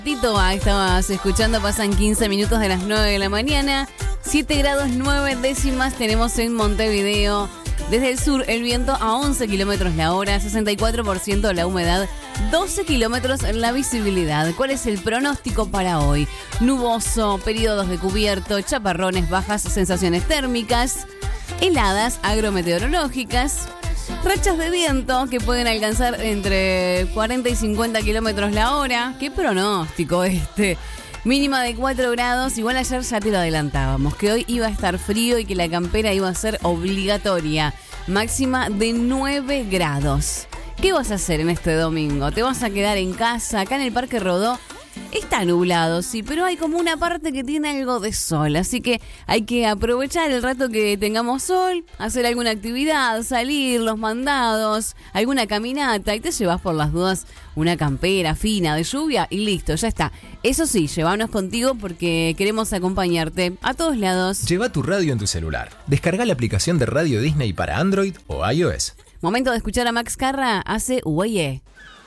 Tito, estabas escuchando, pasan 15 minutos de las 9 de la mañana, 7 grados 9 décimas tenemos en Montevideo. Desde el sur, el viento a 11 kilómetros la hora, 64% la humedad, 12 kilómetros la visibilidad. ¿Cuál es el pronóstico para hoy? Nuboso, periodos de cubierto, chaparrones, bajas sensaciones térmicas, heladas agrometeorológicas, rachas de viento que pueden alcanzar entre 40 y 50 kilómetros la hora. ¿Qué pronóstico este? Mínima de 4 grados, igual ayer ya te lo adelantábamos, que hoy iba a estar frío y que la campera iba a ser obligatoria. Máxima de 9 grados. ¿Qué vas a hacer en este domingo? ¿Te vas a quedar en casa? Acá en el Parque Rodó está nublado, sí, pero hay como una parte que tiene algo de sol, así que hay que aprovechar el rato que tengamos sol, hacer alguna actividad, salir, los mandados, alguna caminata y te llevas por las dudas una campera fina de lluvia y listo, ya está. Eso sí, llévanos contigo porque queremos acompañarte a todos lados. Lleva tu radio en tu celular. Descarga la aplicación de Radio Disney para Android o iOS. Momento de escuchar a Max Carra, hace Ueye.